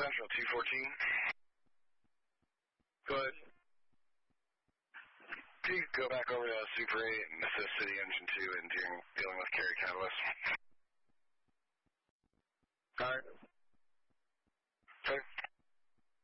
Central 214. Go ahead. Can you go back over to Super 8 and assist City Engine 2 in dealing with carry catalyst? Alright.